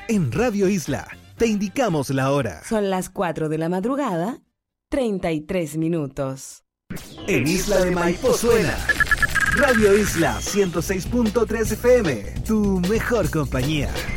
En Radio Isla te indicamos la hora. Son las 4 de la madrugada, 33 minutos. En Isla de Maipo suena Radio Isla 106.3 FM, tu mejor compañía.